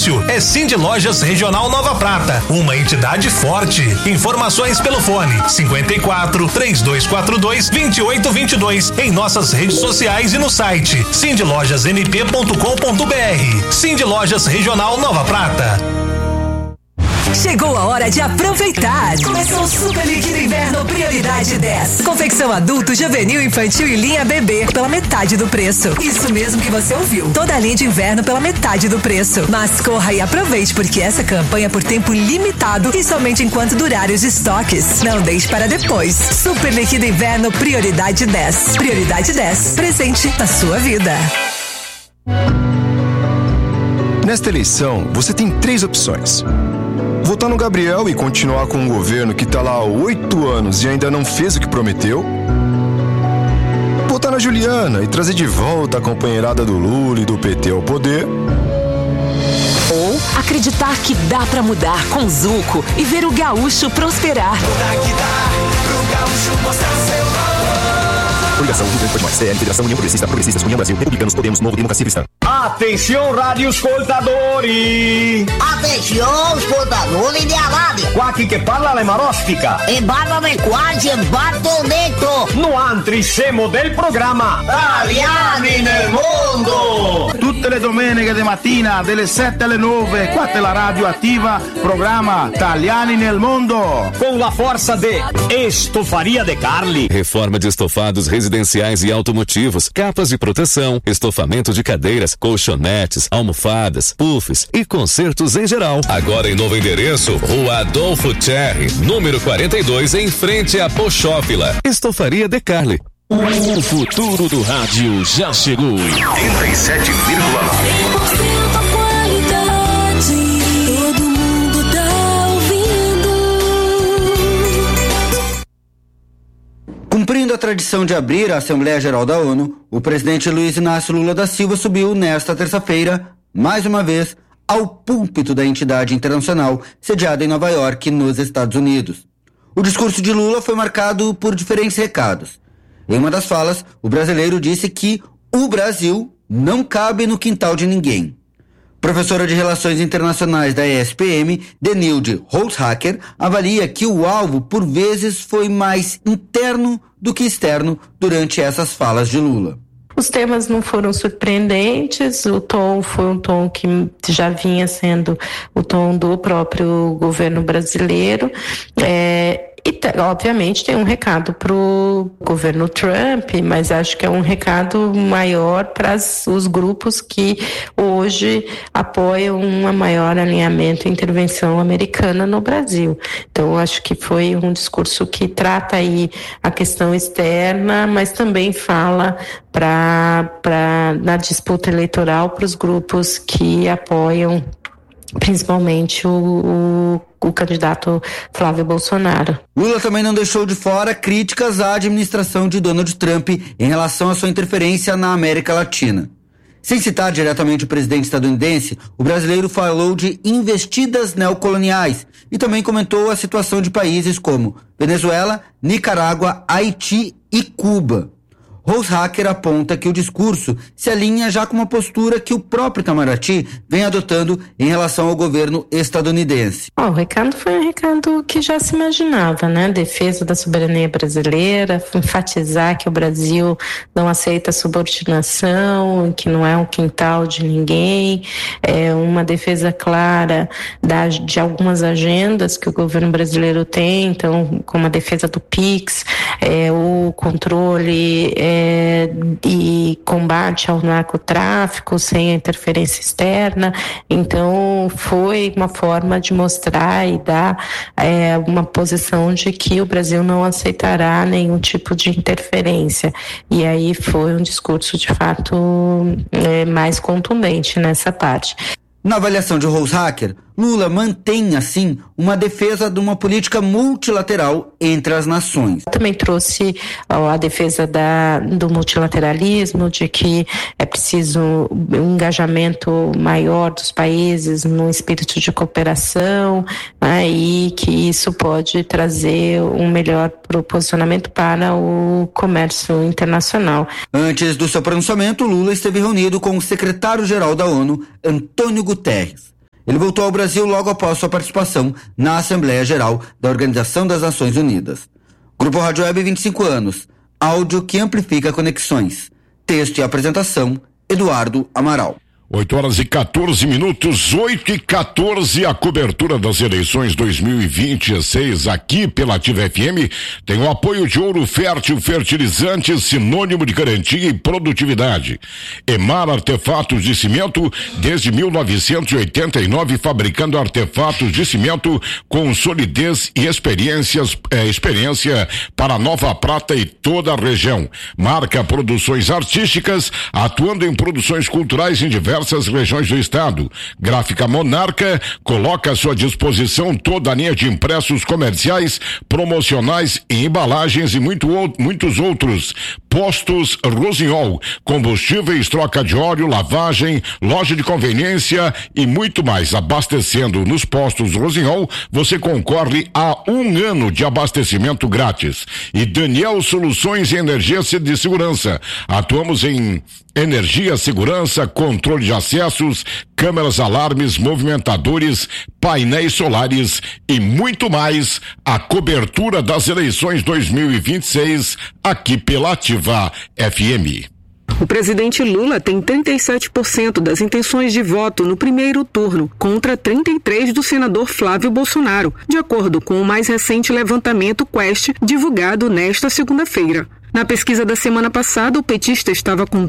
negócio é Cindy Lojas Regional Nova Prata, uma entidade forte. Informações pelo fone 54-3242-2822 em nossas redes sociais e no site cindylojasmp.com.br. Cindy Lojas Regional Nova Prata. Chegou a hora de aproveitar. Começou o Super Líquido Inverno Prioridade 10. Confecção adulto, juvenil, infantil e linha bebê pela metade do preço. Isso mesmo que você ouviu. Toda a linha de inverno pela metade do preço. Mas corra e aproveite, porque essa campanha é por tempo limitado e somente enquanto durarem os estoques. Não deixe para depois. Super Líquido Inverno Prioridade 10. Prioridade 10. Presente na sua vida. Nesta eleição, você tem 3 opções. Votar no Gabriel e continuar com um governo que está lá há 8 anos e ainda não fez o que prometeu. Votar na Juliana e trazer de volta a companheirada do Lula e do PT ao poder. Ou acreditar que dá pra mudar com Zuco e ver o gaúcho prosperar. Dá que dá pro gaúcho mostrar seu valor. Coligação do Governo mais CL, Federação União Progressista, Progressistas, União Brasil, Republicanos, Podemos, Novo, Democracia Cristã. Atenção, rádio escoltadores! Atenção, escoltadores de Alade! Quack que parla le marostica! Embálame quasi embato dentro! No antrissemo del programma Italiani nel mondo! Tutte le domeniche di mattina, dalle 7 alle 9, qua è la radio attiva, programma Italiani nel mondo! Com la força de Estofaria de Carli. Reforma de estofados residenciais e automotivos, capas de proteção, estofamento de cadeiras, colchonetes, almofadas, puffs e consertos em geral. Agora em novo endereço, Rua Adolfo Cherry, número 42, em frente à Pochófila. Estofaria de Carli. O futuro do rádio já chegou. 87,9. Cumprindo a tradição de abrir a Assembleia Geral da ONU, o presidente Luiz Inácio Lula da Silva subiu nesta terça-feira, mais uma vez, ao púlpito da entidade internacional sediada em Nova York, nos Estados Unidos. O discurso de Lula foi marcado por diferentes recados. Em uma das falas, o brasileiro disse que o Brasil não cabe no quintal de ninguém. Professora de Relações Internacionais da ESPM, Denilde Holzhacker, avalia que o alvo, por vezes, foi mais interno do que externo durante essas falas de Lula. Os temas não foram surpreendentes, o tom foi um tom que já vinha sendo o tom do próprio governo brasileiro. Obviamente tem um recado para o governo Trump, mas acho que é um recado maior para os grupos que hoje apoiam um maior alinhamento e intervenção americana no Brasil. Então acho que foi um discurso que trata aí a questão externa, mas também fala na disputa eleitoral para os grupos que apoiam principalmente o candidato Flávio Bolsonaro. Lula também não deixou de fora críticas à administração de Donald Trump em relação à sua interferência na América Latina. Sem citar diretamente o presidente estadunidense, o brasileiro falou de investidas neocoloniais e também comentou a situação de países como Venezuela, Nicarágua, Haiti e Cuba. Holzhacker aponta que o discurso se alinha já com uma postura que o próprio Itamaraty vem adotando em relação ao governo estadunidense. O recado foi um recado que já se imaginava, né? Defesa da soberania brasileira, enfatizar que o Brasil não aceita subordinação, que não é um quintal de ninguém, uma defesa clara de algumas agendas que o governo brasileiro tem, então, como a defesa do PIX, o controle e combate ao narcotráfico sem a interferência externa. Então foi uma forma de mostrar e dar uma posição de que o Brasil não aceitará nenhum tipo de interferência, e aí foi um discurso de fato mais contundente nessa parte. Na avaliação de Holzhacker, Lula mantém, assim, uma defesa de uma política multilateral entre as nações. Também trouxe a defesa do multilateralismo, de que é preciso um engajamento maior dos países num espírito de cooperação, né, e que isso pode trazer um melhor posicionamento para o comércio internacional. Antes do seu pronunciamento, Lula esteve reunido com o secretário-geral da ONU, Antônio Guterres. Ele voltou ao Brasil logo após sua participação na Assembleia Geral da Organização das Nações Unidas. Grupo Rádio Web, 25 anos. Áudio que amplifica conexões. Texto e apresentação, Eduardo Amaral. 8h14, 8h14, a cobertura das eleições 2026 aqui pela Ativa FM tem o apoio de Ouro Fértil Fertilizantes, sinônimo de garantia e produtividade. Emar Artefatos de Cimento, desde 1989, fabricando artefatos de cimento com solidez e experiência para Nova Prata e toda a região. Marca Produções Artísticas, atuando em produções culturais em diversas regiões do estado. Gráfica Monarca coloca à sua disposição toda a linha de impressos comerciais, promocionais e embalagens e muitos outros. Postos Rossignol, combustíveis, troca de óleo, lavagem, loja de conveniência e muito mais. Abastecendo nos postos Rossignol, você concorre a 1 ano de abastecimento grátis. E Daniel Soluções em Energia de Segurança. Atuamos em energia, segurança, controle de acessos, câmeras, alarmes, movimentadores, painéis solares e muito mais. A cobertura das eleições 2026 aqui pela Ativa FM. O presidente Lula tem 37% das intenções de voto no primeiro turno, contra 33% do senador Flávio Bolsonaro, de acordo com o mais recente levantamento Quest, divulgado nesta segunda-feira. Na pesquisa da semana passada, o petista estava com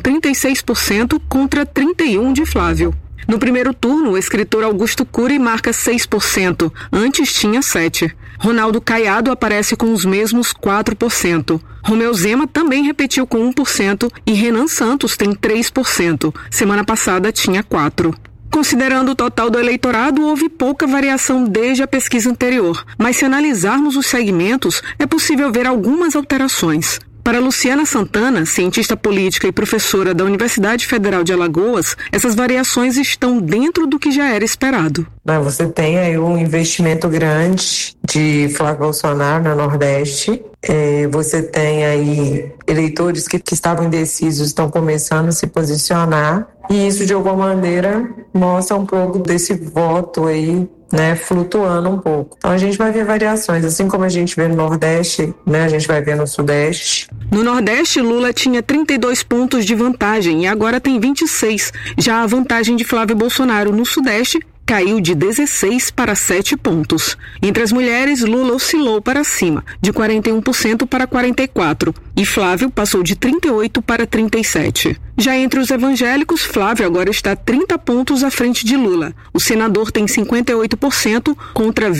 36% contra 31% de Flávio. No primeiro turno, o escritor Augusto Cury marca 6%, antes tinha 7%. Ronaldo Caiado aparece com os mesmos 4%. Romeu Zema também repetiu com 1% e Renan Santos tem 3%. Semana passada tinha 4%. Considerando o total do eleitorado, houve pouca variação desde a pesquisa anterior, mas se analisarmos os segmentos, é possível ver algumas alterações. Para Luciana Santana, cientista política e professora da Universidade Federal de Alagoas, essas variações estão dentro do que já era esperado. Você tem aí um investimento grande de Flávio Bolsonaro no Nordeste. Você tem aí eleitores que estavam indecisos, estão começando a se posicionar. E isso, de alguma maneira, mostra um pouco desse voto aí, né, flutuando um pouco. Então a gente vai ver variações, assim como a gente vê no Nordeste, né, a gente vai ver no Sudeste. No Nordeste, Lula tinha 32 pontos de vantagem e agora tem 26. Já a vantagem de Flávio Bolsonaro no Sudeste caiu de 16 para 7 pontos. Entre as mulheres, Lula oscilou para cima, de 41% para 44%, e Flávio passou de 38% para 37%. Já entre os evangélicos, Flávio agora está 30 pontos à frente de Lula. O senador tem 58% contra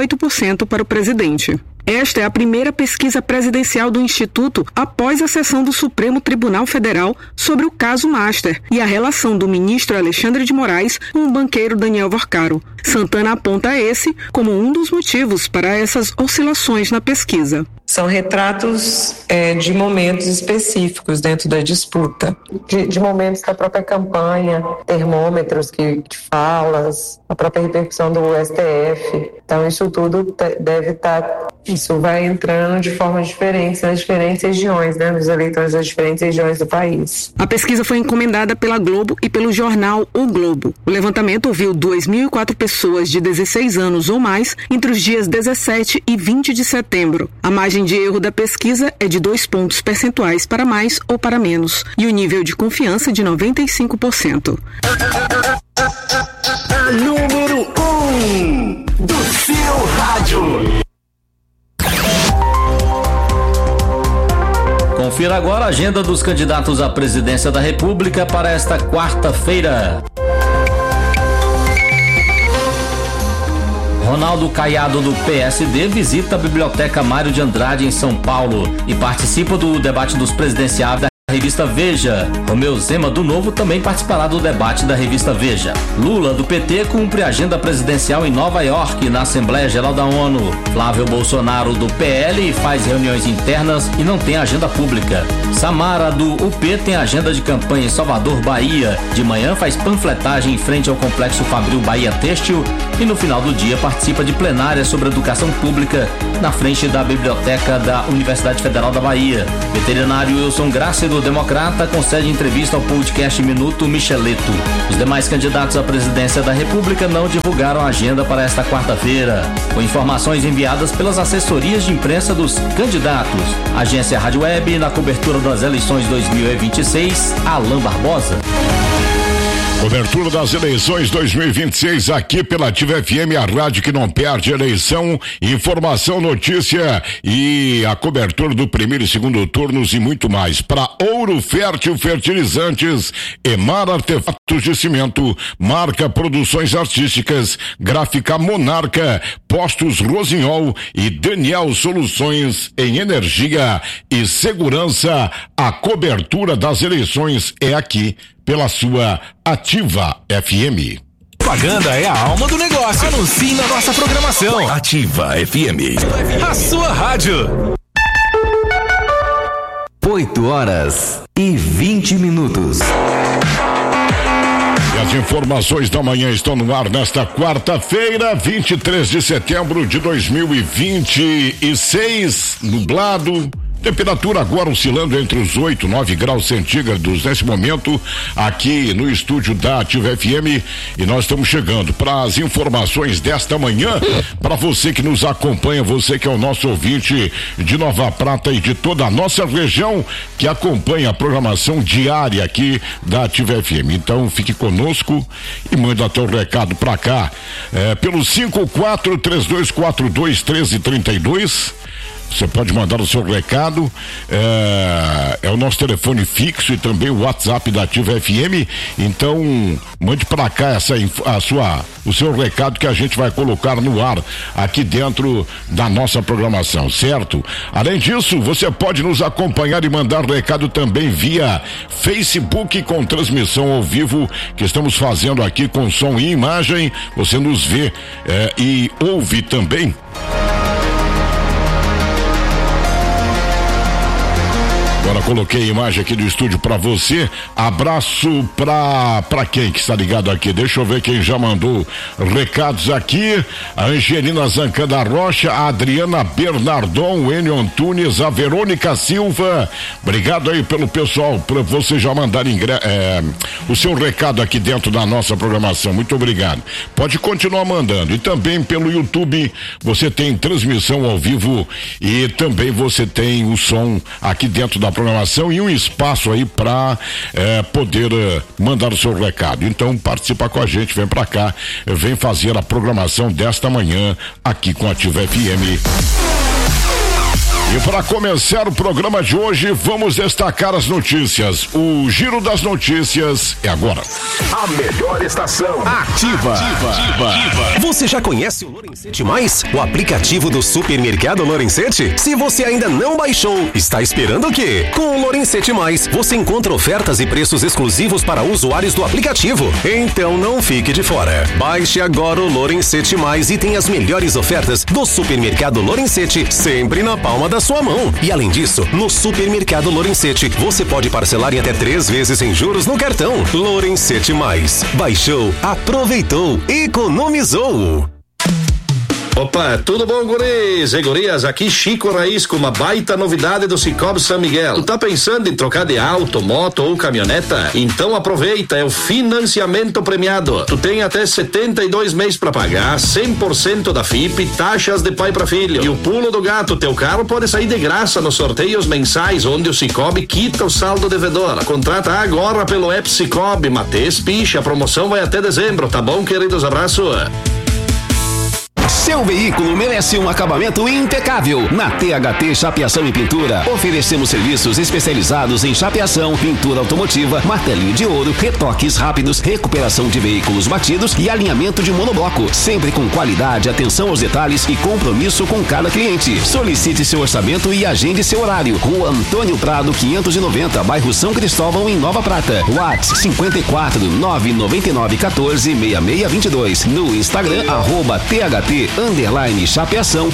28% para o presidente. Esta é a primeira pesquisa presidencial do Instituto após a sessão do Supremo Tribunal Federal sobre o caso Master e a relação do ministro Alexandre de Moraes com o banqueiro Daniel Varcaro. Santana aponta esse como um dos motivos para essas oscilações na pesquisa. São retratos de momentos específicos dentro da disputa, de momentos da própria campanha, termômetros de falas, a própria repercussão do STF. Então isso tudo deve estar, isso vai entrando de formas diferentes nas diferentes regiões, né, nos eleitores das diferentes regiões do país. A pesquisa foi encomendada pela Globo e pelo jornal O Globo. O levantamento ouviu 2.004 pessoas de 16 anos ou mais entre os dias 17 e 20 de setembro. A margem de erro da pesquisa é de 2 pontos percentuais para mais ou para menos e o nível de confiança de 95%. A número 1 do seu rádio. Confira agora a agenda dos candidatos à presidência da República para esta quarta-feira. Ronaldo Caiado, do PSD, visita a Biblioteca Mário de Andrade, em São Paulo, e participa do debate dos presidenciáveis da revista Veja. Romeu Zema, do Novo, também participará do debate da revista Veja. Lula, do PT, cumpre a agenda presidencial em Nova York, na Assembleia Geral da ONU. Flávio Bolsonaro, do PL, faz reuniões internas e não tem agenda pública. Samara, do UP, tem agenda de campanha em Salvador, Bahia. De manhã faz panfletagem em frente ao Complexo Fabril Bahia Têxtil e no final do dia participa de plenária sobre educação pública na frente da Biblioteca da Universidade Federal da Bahia. Veterinário Wilson Graça, do Democrata, concede entrevista ao podcast Minuto Micheleto. Os demais candidatos à presidência da República não divulgaram a agenda para esta quarta-feira, com informações enviadas pelas assessorias de imprensa dos candidatos. Agência Rádio Web, na cobertura das eleições 2026, Alain Barbosa. Cobertura das eleições 2026 aqui pela Ativa FM, a rádio que não perde eleição, informação, notícia e a cobertura do primeiro e segundo turnos e muito mais. Para Ouro Fértil Fertilizantes, Emar Artefatos de Cimento, Marca Produções Artísticas, Gráfica Monarca, Postos Rosinhol e Daniel Soluções em Energia e Segurança. A cobertura das eleições é aqui pela sua Ativa FM. Propaganda é a alma do negócio. Anuncie na nossa programação. Ativa FM. A sua rádio. 8h20. E as informações da manhã estão no ar nesta quarta-feira, 23 de setembro de 2026, nublado. Temperatura agora oscilando entre os 8 e 9 graus centígrados nesse momento aqui no estúdio da Ativa FM, e nós estamos chegando para as informações desta manhã, para você que nos acompanha, você que é o nosso ouvinte de Nova Prata e de toda a nossa região, que acompanha a programação diária aqui da Ativa FM. Então fique conosco e manda teu recado para cá, pelo 5432421332. Você pode mandar o seu recado, é o nosso telefone fixo e também o WhatsApp da Ativa FM. Então, mande para cá o seu recado que a gente vai colocar no ar aqui dentro da nossa programação, certo? Além disso, você pode nos acompanhar e mandar recado também via Facebook com transmissão ao vivo que estamos fazendo aqui com som e imagem. Você nos vê e ouve também. Agora coloquei a imagem aqui do estúdio para você. Abraço pra quem que está ligado aqui? Deixa eu ver quem já mandou recados aqui. A Angelina Zancan da Rocha, a Adriana Bernardon, o Enio Antunes, a Verônica Silva. Obrigado aí pelo pessoal, por você já mandar o seu recado aqui dentro da nossa programação. Muito obrigado. Pode continuar mandando. E também pelo YouTube você tem transmissão ao vivo e também você tem o som aqui dentro da programação e um espaço aí para poder mandar o seu recado. Então participa com a gente, vem pra cá, vem fazer a programação desta manhã aqui com a Ativa FM. E para começar o programa de hoje, vamos destacar as notícias. O Giro das Notícias é agora. A melhor estação. Ativa. Você já conhece o Lorenzetti Mais? O aplicativo do Supermercado Lorenzetti? Se você ainda não baixou, está esperando o quê? Com o Lorenzetti Mais, você encontra ofertas e preços exclusivos para usuários do aplicativo. Então não fique de fora. Baixe agora o Lorenzetti Mais e tenha as melhores ofertas do Supermercado Lorenzetti, sempre na palma da sua mão. E além disso, no Supermercado Lorenzetti, você pode parcelar em até 3 vezes sem juros no cartão. Lorenzetti Mais. Baixou, aproveitou, economizou. Opa, tudo bom, guris e gurias? Aqui Chico Raiz com uma baita novidade do Cicobi São Miguel. Tu tá pensando em trocar de auto, moto ou caminhoneta? Então aproveita, é o financiamento premiado. Tu tem até 72 meses pra pagar, 100% da FIP, taxas de pai pra filho. E o pulo do gato, teu carro pode sair de graça nos sorteios mensais, onde o Cicobi quita o saldo devedor. Contrata agora pelo app Cicobi, Matês Picha, a promoção vai até dezembro, tá bom, queridos? Abraço. Seu veículo merece um acabamento impecável. Na THT Chapeação e Pintura, oferecemos serviços especializados em chapeação, pintura automotiva, martelinho de ouro, retoques rápidos, recuperação de veículos batidos e alinhamento de monobloco. Sempre com qualidade, atenção aos detalhes e compromisso com cada cliente. Solicite seu orçamento e agende seu horário. Rua Antônio Prado, 590, bairro São Cristóvão, em Nova Prata. WhatsApp 54 999 14 6622. No Instagram, @THT_Chapeação _chapeação,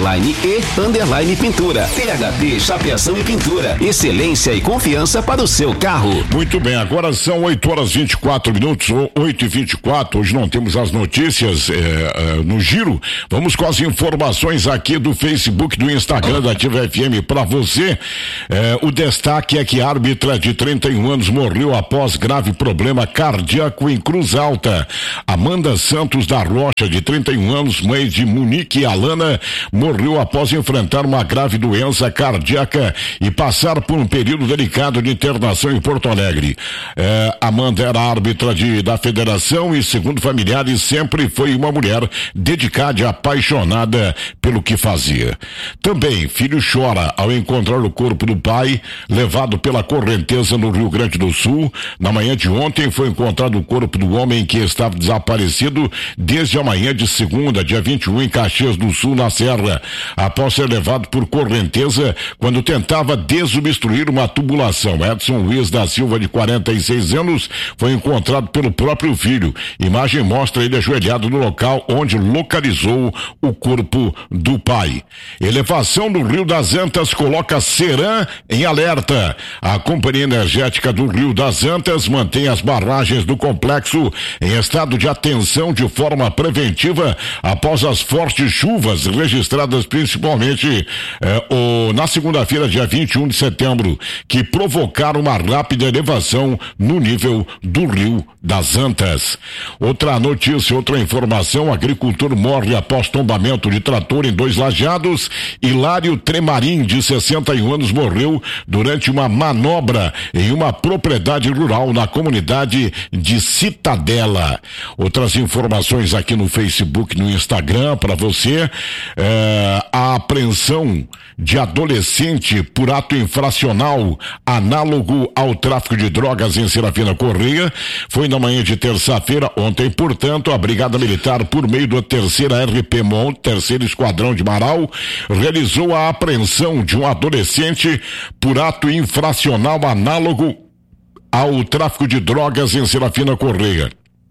_e, _pintura. PHD Chapeação e Pintura. Excelência e confiança para o seu carro. Muito bem, agora são 8h24, 8h24. Hoje não temos as notícias no giro. Vamos com as informações aqui do Facebook, do Instagram da Ativa FM para você. O destaque é que a árbitra de 31 anos morreu após grave problema cardíaco em Cruz Alta. Amanda Santos da Rocha, de 31 anos, mãe de Monique e Alana, morreu após enfrentar uma grave doença cardíaca e passar por um período delicado de internação em Porto Alegre. Amanda era árbitra da federação e, segundo familiares, sempre foi uma mulher dedicada e apaixonada pelo que fazia. Também, filho chora ao encontrar o corpo do pai, levado pela correnteza no Rio Grande do Sul. Na manhã de ontem foi encontrado o corpo do homem que estava desaparecido desde a manhã de segunda, dia 21, em Caxias do Sul, na Serra, após ser levado por correnteza quando tentava desobstruir uma tubulação. Edson Luiz da Silva, de 46 anos, foi encontrado pelo próprio filho. Imagem mostra ele ajoelhado no local onde localizou o corpo do pai. Elevação do Rio das Antas coloca Ceram em alerta. A Companhia Energética do Rio das Antas mantém as barragens do complexo em estado de atenção de forma preventiva após as fortes chuvas registradas principalmente na segunda-feira, dia 21 de setembro, que provocaram uma rápida elevação no nível do Rio das Antas. Outra notícia, outra informação: agricultor morre após tombamento de trator em 2 lajeados. Hilário Tremarim, de 61 anos, morreu durante uma manobra em uma propriedade rural na comunidade de Citadela. Outras informações aqui no Facebook, no Instagram para você. A apreensão de adolescente por ato infracional análogo ao tráfico de drogas em Serafina Correia foi na manhã de terça-feira. Ontem, portanto, a Brigada Militar, por meio da 3ª RPMON, 3º Esquadrão de Marau, realizou a apreensão de um adolescente por ato infracional análogo ao tráfico de drogas em Serafina Correia.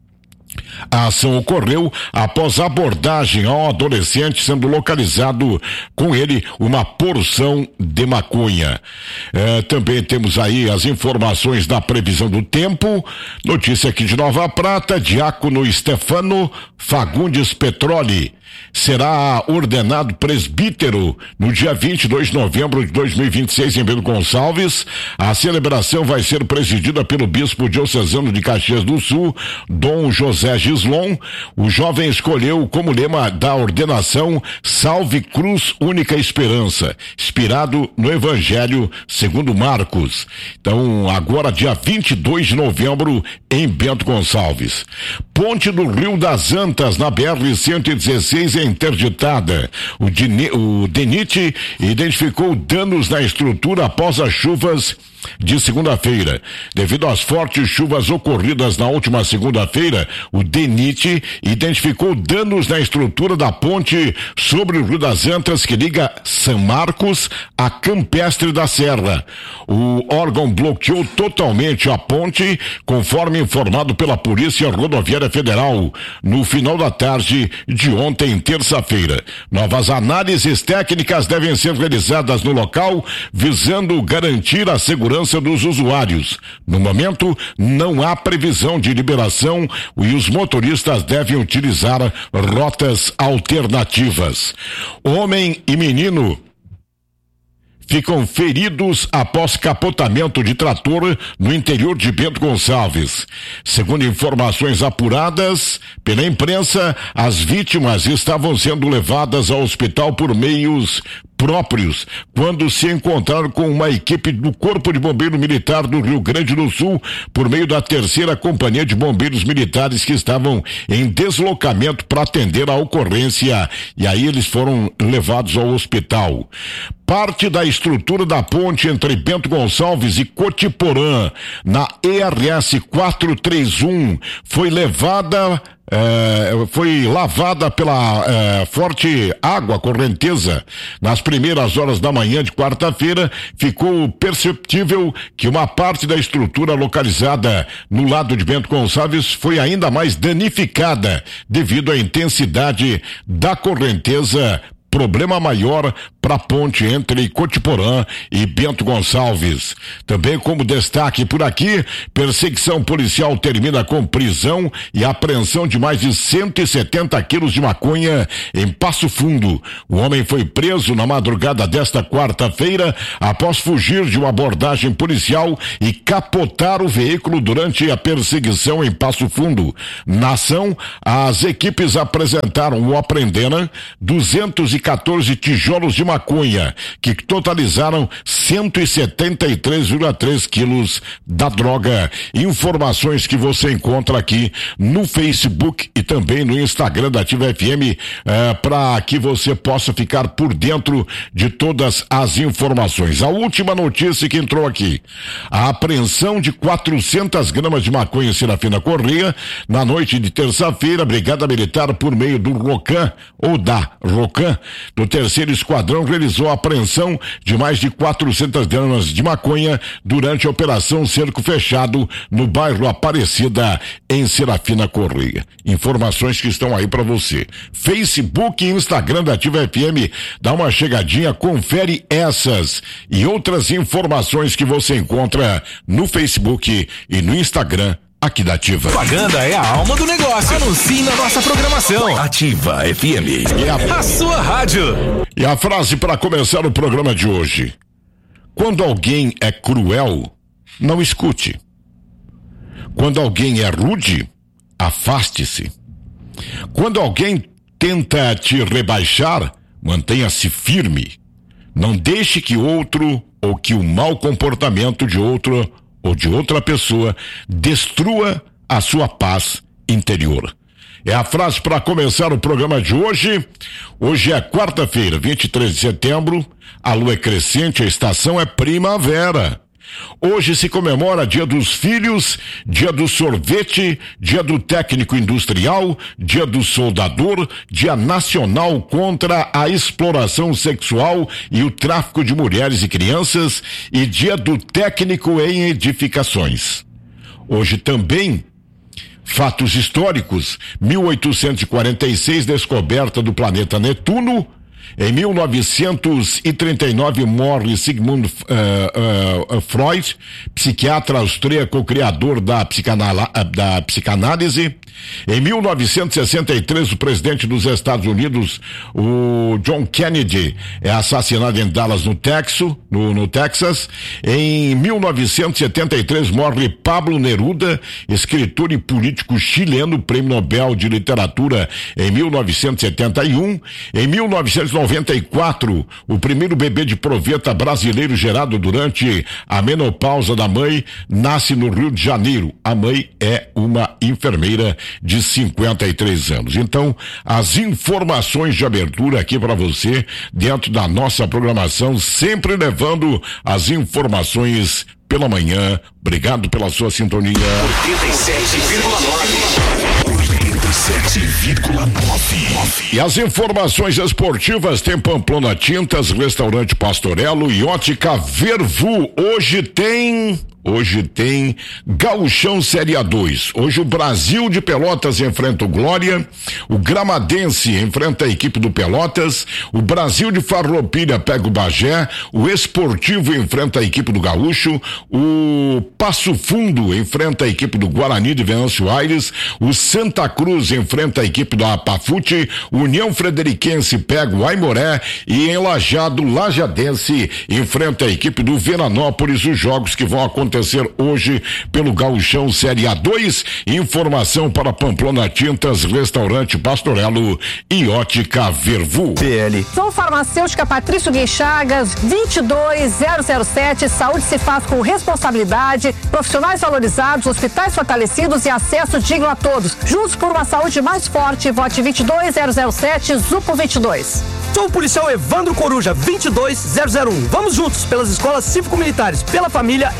A ação ocorreu após abordagem ao adolescente, sendo localizado com ele uma porção de maconha. Também temos aí as informações da previsão do tempo. Notícia aqui de Nova Prata: diácono Stefano Fagundes Petroli será ordenado presbítero no dia 22 de novembro de 2026 em Bento Gonçalves. A celebração vai ser presidida pelo bispo diocesano de Caxias do Sul, Dom José Gislon. O jovem escolheu como lema da ordenação Salve Cruz Única Esperança, inspirado no Evangelho segundo Marcos. Então, agora dia 22 de novembro em Bento Gonçalves. Ponte do Rio das Antas, na BR-116, é interditada. O DENIT identificou danos na estrutura após as chuvas de segunda-feira. Devido às fortes chuvas ocorridas na última segunda-feira, o DENIT identificou danos na estrutura da ponte sobre o Rio das Antas que liga São Marcos a Campestre da Serra. O órgão bloqueou totalmente a ponte, conforme informado pela Polícia Rodoviária Federal, no final da tarde de ontem, terça-feira. Novas análises técnicas devem ser realizadas no local, visando garantir a segurança dos usuários. No momento, não há previsão de liberação e os motoristas devem utilizar rotas alternativas. Homem e menino ficam feridos após capotamento de trator no interior de Bento Gonçalves. Segundo informações apuradas pela imprensa, as vítimas estavam sendo levadas ao hospital por meios próprios quando se encontraram com uma equipe do Corpo de Bombeiro Militar do Rio Grande do Sul por meio da 3ª Companhia de Bombeiros Militares, que estavam em deslocamento para atender a ocorrência, e aí eles foram levados ao hospital. Parte da estrutura da ponte entre Bento Gonçalves e Cotiporã, na ERS 431, foi levada foi lavada pela forte água correnteza. Nas primeiras horas da manhã de quarta-feira, ficou perceptível que uma parte da estrutura localizada no lado de Bento Gonçalves foi ainda mais danificada devido à intensidade da correnteza. Problema maior para a ponte entre Cotiporã e Bento Gonçalves. Também como destaque por aqui, perseguição policial termina com prisão e apreensão de mais de 170 quilos de maconha em Passo Fundo. O homem foi preso na madrugada desta quarta-feira após fugir de uma abordagem policial e capotar o veículo durante a perseguição em Passo Fundo. Na ação, as equipes apresentaram ou apreenderam 214 tijolos de maconha, que totalizaram 173,3 quilos da droga. Informações que você encontra aqui no Facebook e também no Instagram da Ativa FM, para que você possa ficar por dentro de todas as informações. A última notícia que entrou aqui: a apreensão de 400 gramas de maconha em Serafina Corrêa na noite de terça-feira. A Brigada Militar, por meio do ROCAM, ou da ROCAM, do 3º Esquadrão, realizou a apreensão de mais de 400 gramas de maconha durante a Operação Cerco Fechado no bairro Aparecida, em Serafina Corrêa. Informações que estão aí para você. Facebook e Instagram da Ativa FM, dá uma chegadinha, confere essas e outras informações que você encontra no Facebook e no Instagram aqui da Ativa. Propaganda é a alma do negócio. Anuncie na nossa programação. Ativa FM. A sua rádio. E a frase para começar o programa de hoje: quando alguém é cruel, não escute. Quando alguém é rude, afaste-se. Quando alguém tenta te rebaixar, mantenha-se firme. Não deixe que outro ou que o mau comportamento de outro ou de outra pessoa destrua a sua paz interior. É a frase para começar o programa de hoje. Hoje é quarta-feira, 23 de setembro. A lua é crescente, a estação é primavera. Hoje se comemora Dia dos Filhos, Dia do Sorvete, Dia do Técnico Industrial, Dia do Soldador, Dia Nacional contra a Exploração Sexual e o Tráfico de Mulheres e Crianças e Dia do Técnico em Edificações. Hoje também, fatos históricos: 1846, descoberta do planeta Netuno. Em 1939 morre Sigmund Freud, psiquiatra austríaco, criador da psicanálise. Em 1963, o presidente dos Estados Unidos, o John Kennedy, é assassinado em Dallas, no Texas. Em 1973 morre Pablo Neruda, escritor e político chileno, prêmio Nobel de Literatura em 1971. Em 1994, o primeiro bebê de proveta brasileiro gerado durante a menopausa da mãe nasce no Rio de Janeiro. A mãe é uma enfermeira de 53 anos. Então, as informações de abertura aqui para você, dentro da nossa programação, sempre levando as informações pela manhã. Obrigado pela sua sintonia. 87,9. E as informações esportivas tem Pamplona Tintas, Restaurante Pastorello e Ótica Vervu. Hoje tem Gauchão Série A2. Hoje o Brasil de Pelotas enfrenta o Glória, o Gramadense enfrenta a equipe do Pelotas, o Brasil de Farroupilha pega o Bagé, o Esportivo enfrenta a equipe do Gaúcho, o Passo Fundo enfrenta a equipe do Guarani de Venâncio Aires, o Santa Cruz enfrenta a equipe do Apafute, o União Frederiquense pega o Aimoré e em Lajeado, Lajadense enfrenta a equipe do Veranópolis. Os jogos que vão acontecer hoje pelo Gauchão Série A2. Informação para Pamplona Tintas, Restaurante Pastorello e Ótica Vervu. PL. Sou farmacêutica Patrício Guinchagas, 22007. Saúde se faz com responsabilidade, profissionais valorizados, hospitais fortalecidos e acesso digno a todos. Juntos por uma saúde mais forte. Vote 22007, Zupo 22. Sou o policial Evandro Coruja, 22001. Vamos juntos pelas escolas cívico-militares, pela família e pela liberdade.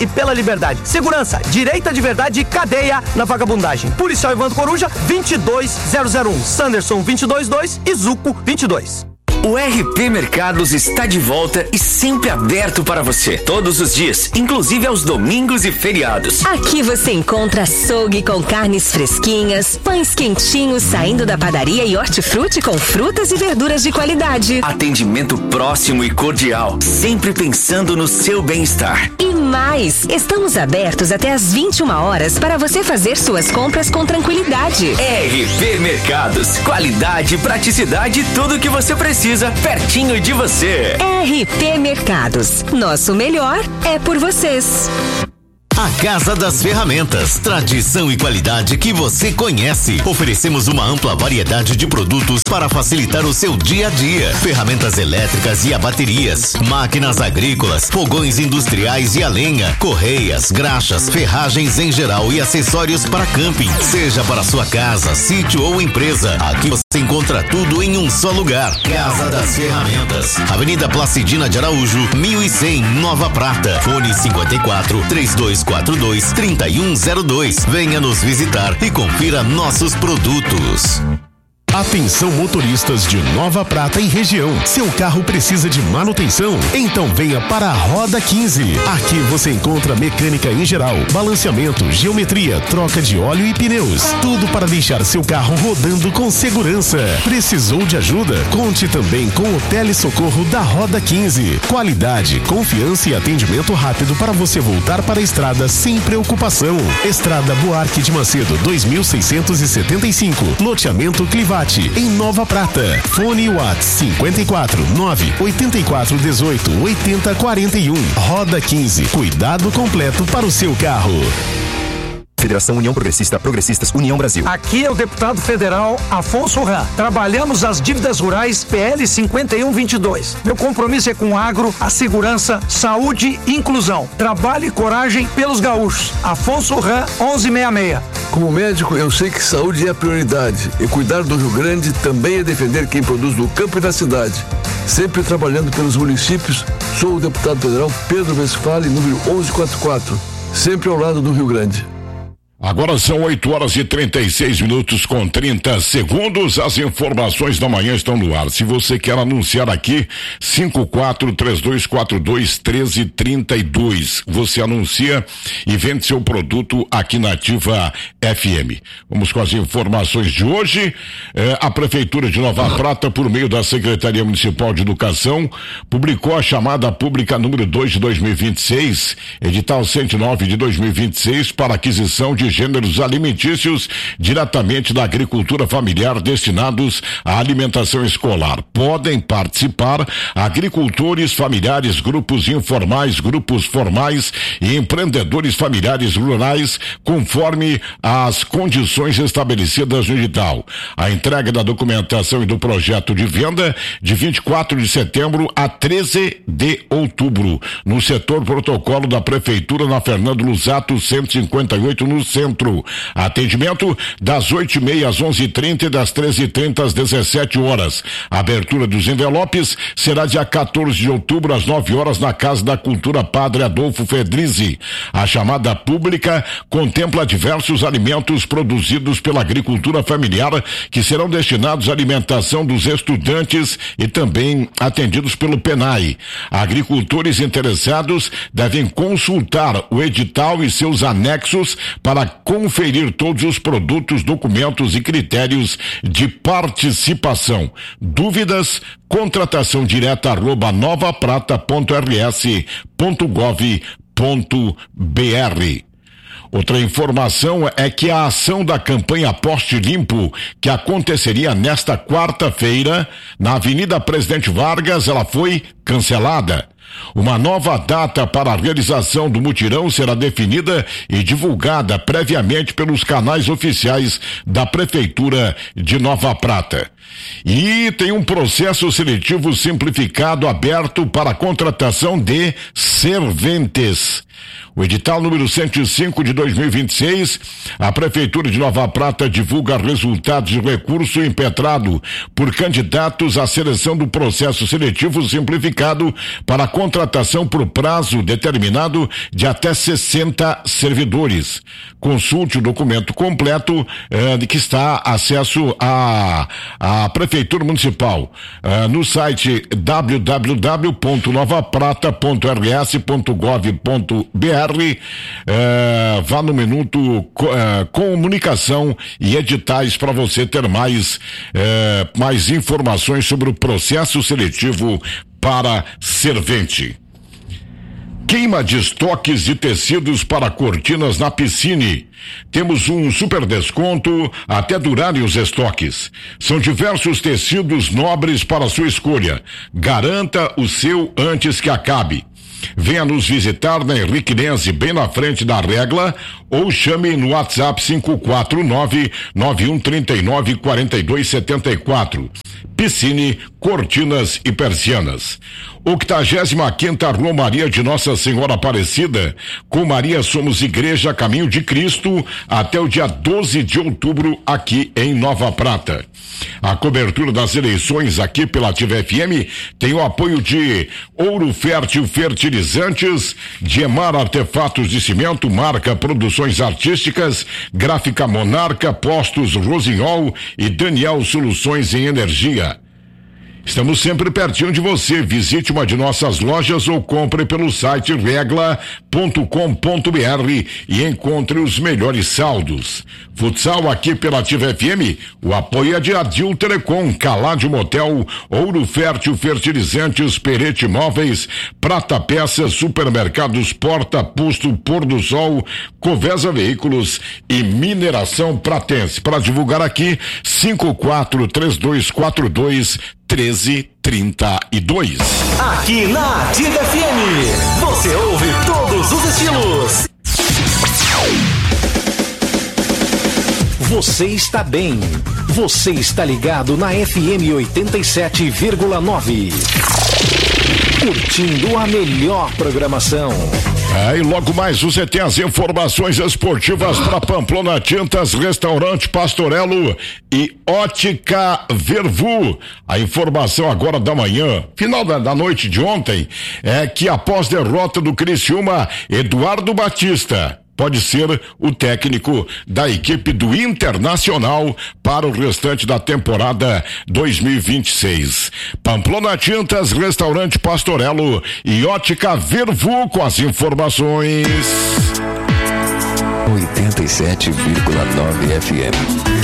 liberdade. Segurança, direita de verdade e cadeia na vagabundagem. Policial Evandro Coruja, 22001. Sanderson, 222 e Zuco, 22. O RP Mercados está de volta e sempre aberto para você, todos os dias, inclusive aos domingos e feriados. Aqui você encontra açougue com carnes fresquinhas, pães quentinhos saindo da padaria e hortifruti com frutas e verduras de qualidade. Atendimento próximo e cordial, sempre pensando no seu bem-estar. E mais, estamos abertos até às 21 horas para você fazer suas compras com tranquilidade. RP Mercados, qualidade, praticidade e tudo o que você precisa pertinho de você. RP Mercados, nosso melhor é por vocês. A Casa das Ferramentas, tradição e qualidade que você conhece. Oferecemos uma ampla variedade de produtos para facilitar o seu dia a dia. Ferramentas elétricas e a baterias, máquinas agrícolas, fogões industriais e a lenha, correias, graxas, ferragens em geral e acessórios para camping. Seja para sua casa, sítio ou empresa, aqui você encontra tudo em um só lugar. Casa das Ferramentas, Avenida Placidina de Araújo, 1100, Nova Prata. Fone 54-3242-3102. Venha nos visitar e confira nossos produtos. Atenção motoristas de Nova Prata e região. Seu carro precisa de manutenção? Então venha para a Roda 15. Aqui você encontra mecânica em geral, balanceamento, geometria, troca de óleo e pneus. Tudo para deixar seu carro rodando com segurança. Precisou de ajuda? Conte também com o telesocorro da Roda 15. Qualidade, confiança e atendimento rápido para você voltar para a estrada sem preocupação. Estrada Buarque de Macedo, 2675. Loteamento Clivate, em Nova Prata. Fone WhatsApp 54 984 18 80 41. Roda 15. Cuidado completo para o seu carro. Federação União Progressista, Progressistas União Brasil. Aqui é o deputado federal Afonso Ram. Trabalhamos as dívidas rurais PL 5122. Meu compromisso é com o agro, a segurança, saúde e inclusão. Trabalho e coragem pelos gaúchos. Afonso Ram 1166. Como médico, eu sei que saúde é a prioridade e cuidar do Rio Grande também é defender quem produz no campo e na cidade. Sempre trabalhando pelos municípios, sou o deputado federal Pedro Westphalen, número 1144, sempre ao lado do Rio Grande. Agora são 8h36 com 30 segundos. As informações da manhã estão no ar. Se você quer anunciar aqui, 54-3242-1332. Você anuncia e vende seu produto aqui na Ativa FM. Vamos com as informações de hoje. A Prefeitura de Nova Prata, por meio da Secretaria Municipal de Educação, publicou a chamada pública número 2 de 2026, edital 109 de 2026, para aquisição de gêneros alimentícios diretamente da agricultura familiar destinados à alimentação escolar. Podem participar agricultores familiares, grupos informais, grupos formais e empreendedores familiares rurais, conforme as condições estabelecidas no edital. A entrega da documentação e do projeto de venda de 24 de setembro a 13 de outubro, no setor protocolo da Prefeitura, na Fernando Lusato 158, no centro. Atendimento das 8h30 às 11h30 e das 13h30 às 17 horas. A abertura dos envelopes será dia 14 de outubro às 9 horas na Casa da Cultura Padre Adolfo Fedrizzi. A chamada pública contempla diversos alimentos produzidos pela agricultura familiar que serão destinados à alimentação dos estudantes e também atendidos pelo PENAI. Agricultores interessados devem consultar o edital e seus anexos para conferir todos os produtos, documentos e critérios de participação. Dúvidas? Contratação direta @novapratata.rs.gov.br. Outra informação é que a ação da campanha Poste Limpo, que aconteceria nesta quarta-feira na Avenida Presidente Vargas, ela foi cancelada. Uma nova data para a realização do mutirão será definida e divulgada previamente pelos canais oficiais da Prefeitura de Nova Prata. E tem um processo seletivo simplificado aberto para a contratação de serventes. O edital número 105 de 2026, a Prefeitura de Nova Prata divulga resultados de recurso impetrado por candidatos à seleção do processo seletivo simplificado para a contratação por prazo determinado de até 60 servidores. Consulte o documento completo de que está acesso à Prefeitura Municipal no site www.novaprata.rs.gov.br. Vá no minuto comunicação e editais para você ter mais informações sobre o processo seletivo para servente. Queima de estoques de tecidos para cortinas na Piscine. Temos um super desconto até durarem os estoques. São diversos tecidos nobres para sua escolha. Garanta o seu antes que acabe. Venha nos visitar na Henrique Nense, bem na frente da Regla, ou chame no WhatsApp 549-9139-4274. Piscine, cortinas e persianas. 85ª Romaria de Nossa Senhora Aparecida, com Maria Somos Igreja Caminho de Cristo, até o dia 12 de outubro aqui em Nova Prata. A cobertura das eleições aqui pela Ativa FM tem o apoio de Ouro Fértil Fertilizantes, Diemar Artefatos de Cimento, Marca Produções Artísticas, Gráfica Monarca, Postos Rosinhol e Daniel Soluções em Energia. Estamos sempre pertinho de você. Visite uma de nossas lojas ou compre pelo site regla.com.br e encontre os melhores saldos. Futsal aqui pela Ativa FM, o apoio é de Adil Telecom, Caládio Motel, Ouro Fértil Fertilizantes, Perete Móveis, Prata Peças, Supermercados Porta, Posto Pôr do Sol, Covesa Veículos e Mineração Pratense. Para divulgar aqui, 5432421332. Aqui na Ativa FM, você ouve todos os estilos. Você está bem. Você está ligado na FM 87,9. Curtindo a melhor programação. E logo mais você tem as informações esportivas para Pamplona Tintas, Restaurante Pastorello e Ótica Vervu. A informação agora da manhã, final da noite de ontem, é que após derrota do Criciúma, Eduardo Batista pode ser o técnico da equipe do Internacional para o restante da temporada 2026. Pamplona Tintas, Restaurante Pastorello e Ótica Vervu com as informações. 87,9 FM.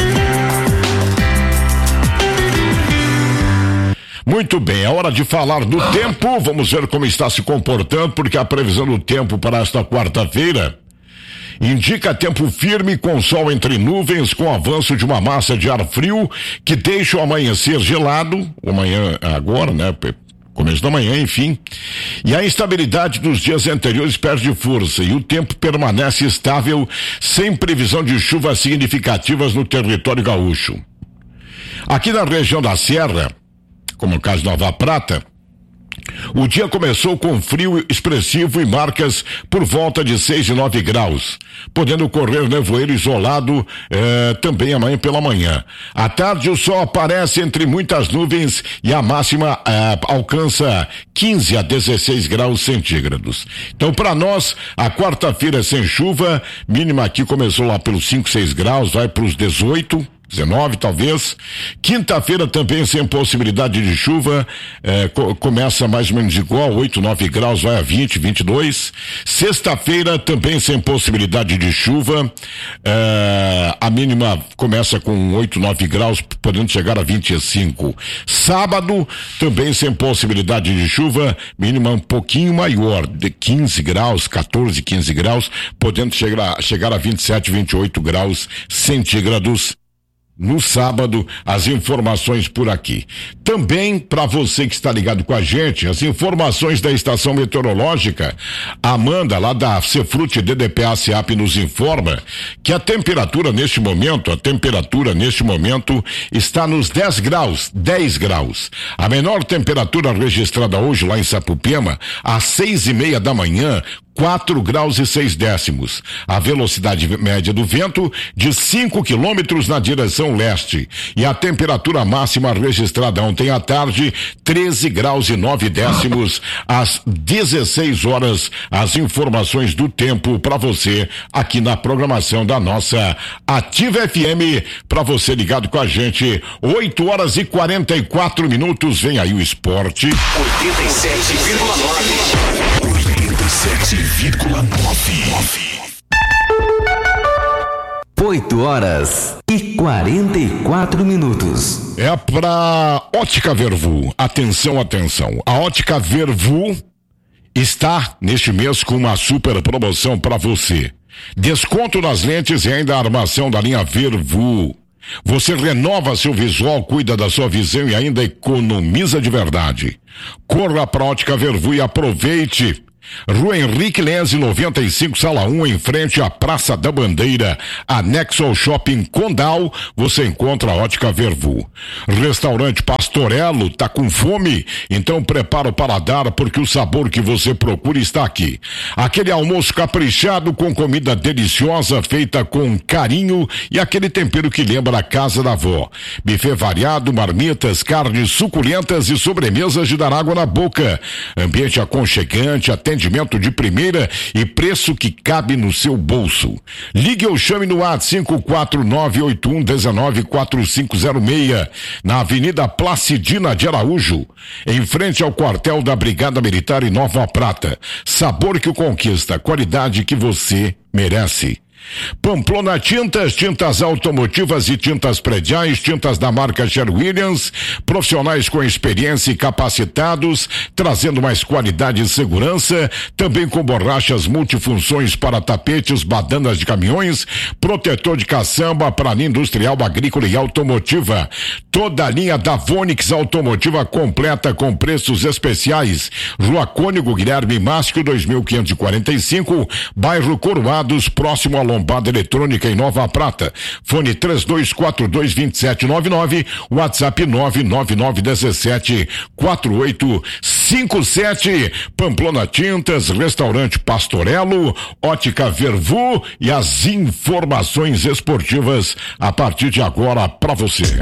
Muito bem, é hora de falar do tempo. Vamos ver como está se comportando, porque a previsão do tempo para esta quarta-feira indica tempo firme com sol entre nuvens, com avanço de uma massa de ar frio que deixa o amanhecer gelado, amanhã agora, né? Começo da manhã, enfim. E a instabilidade dos dias anteriores perde força e o tempo permanece estável, sem previsão de chuvas significativas no território gaúcho. Aqui na região da Serra, como no caso de Nova Prata, o dia começou com frio expressivo e marcas por volta de 6 e 9 graus, podendo ocorrer nevoeiro isolado também amanhã pela manhã. À tarde o sol aparece entre muitas nuvens e a máxima alcança 15 a 16 graus centígrados. Então para nós, a quarta-feira é sem chuva, mínima aqui começou lá pelos 5, 6 graus, vai para os 18, 19 talvez. Quinta-feira também sem possibilidade de chuva, começa mais ou menos igual, 8, 9 graus, vai a 20, 22. Sexta-feira também sem possibilidade de chuva, a mínima começa com 8, 9 graus, podendo chegar a 25. Sábado também sem possibilidade de chuva, mínima um pouquinho maior, de 15 graus, 14, 15 graus, podendo chegar a 27, 28 graus centígrados. No sábado, as informações por aqui. Também, para você que está ligado com a gente, as informações da estação meteorológica. A Amanda, lá da Cefrute DDPA SEAP, nos informa que a temperatura neste momento está nos 10 graus. A menor temperatura registrada hoje lá em Sapupema, às 6:30 da manhã, 4 graus e 6 décimos. A velocidade média do vento de 5 quilômetros na direção leste. E a temperatura máxima registrada ontem à tarde, 13 graus e 9 décimos, às 16 horas. As informações do tempo para você aqui na programação da nossa Ativa FM, para você ligado com a gente, 8 horas e 44 minutos, vem aí o esporte. 87,9. 8 horas e 44 minutos. É pra Ótica Vervu. Atenção, atenção. A Ótica Vervu está neste mês com uma super promoção para você. Desconto nas lentes e ainda a armação da linha Vervu. Você renova seu visual, cuida da sua visão e ainda economiza de verdade. Corra pra Ótica Vervu e aproveite. Rua Henrique Lenze, 95, sala 1, em frente à Praça da Bandeira, anexo ao Shopping Condal, você encontra a Ótica Vervu. Restaurante Pastorello, tá com fome? Então prepara o paladar, porque o sabor que você procura está aqui. Aquele almoço caprichado com comida deliciosa, feita com carinho e aquele tempero que lembra a casa da avó. Buffet variado, marmitas, carnes suculentas e sobremesas de dar água na boca. Ambiente aconchegante, atendimento de primeira e preço que cabe no seu bolso. Ligue ou chame no WhatsApp 54981194506, na Avenida Placidina de Araújo, em frente ao quartel da Brigada Militar em Nova Prata. Sabor que o conquista, qualidade que você merece. Pamplona Tintas, tintas automotivas e tintas prediais, tintas da marca Sherwin-Williams, profissionais com experiência e capacitados, trazendo mais qualidade e segurança, também com borrachas multifunções para tapetes, badanas de caminhões, protetor de caçamba para linha industrial, agrícola e automotiva. Toda a linha da Vonix Automotiva completa com preços especiais. Rua Cônigo Guilherme Máscio, 2545, bairro Coroados, próximo a Lombada Eletrônica em Nova Prata. Fone 3242-2799, WhatsApp 999174857. Pamplona Tintas, Restaurante Pastorello, Ótica Vervu e as informações esportivas a partir de agora para você.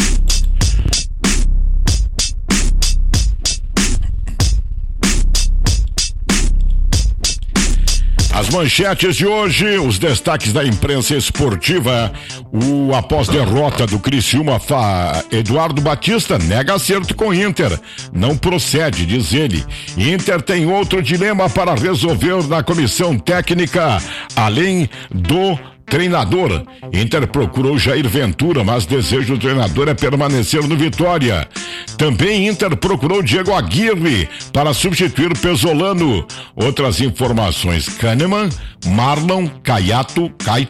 As manchetes de hoje, os destaques da imprensa esportiva. Após derrota do Criciúma, Eduardo Batista nega acerto com Inter. Não procede, diz ele. Inter tem outro dilema para resolver na comissão técnica, além do treinador. Inter procurou Jair Ventura, mas desejo do treinador é permanecer no Vitória. Também Inter procurou Diego Aguirre para substituir o Pesolano. Outras informações: Kahneman, Marlon, Caito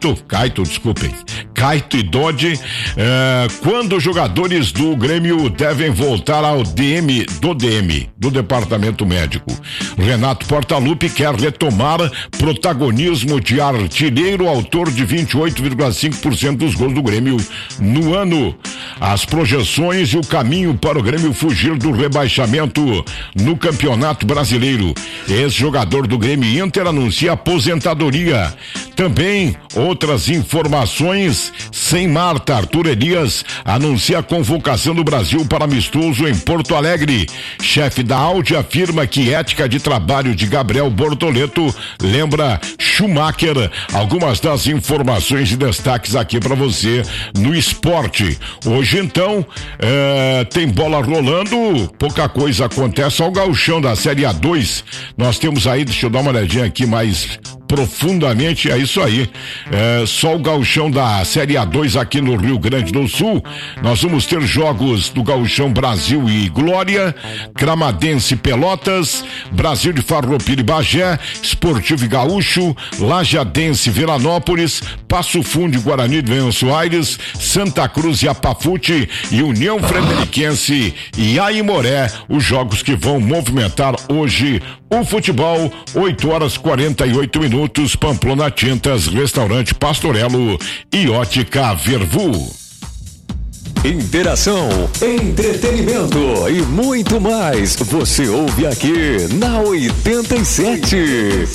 e Dodge. Quando os jogadores do Grêmio devem voltar ao DM, do Departamento Médico. Renato Portaluppi quer retomar protagonismo de artilheiro, autor de 28,5% dos gols do Grêmio no ano. As projeções e o caminho para o Grêmio fugir do rebaixamento no Campeonato Brasileiro. Ex-jogador do Grêmio Inter anuncia aposentadoria. Também outras informações: sem Marta, Arthur Elias anuncia a convocação do Brasil para amistoso em Porto Alegre. Chefe da Audi afirma que ética de trabalho de Gabriel Bortoleto lembra Schumacher. Algumas das informações e destaques aqui para você no esporte. Hoje então tem bola rolando, pouca coisa acontece. Só o gauchão da Série A2 nós temos aí, deixa eu dar uma olhadinha aqui mais profundamente, é isso aí. Só o gauchão da Série A2 aqui no Rio Grande do Sul. Nós vamos ter jogos do Gauchão Brasil e Glória, Cramadense Pelotas, Brasil de Farroupilha e Bagé, Esportivo e Gaúcho, Lajadense Vilanópolis, Passo Fundo e Guarani de Venâncio Aires, Santa Cruz e Apafute e União Frederiquense e Aimoré, os jogos que vão movimentar hoje o futebol. 8 horas 48 minutos. Pamplona Tintas, Restaurante Pastorello e Ótica Vervu. interação, entretenimento e muito mais. Você ouve aqui na 87.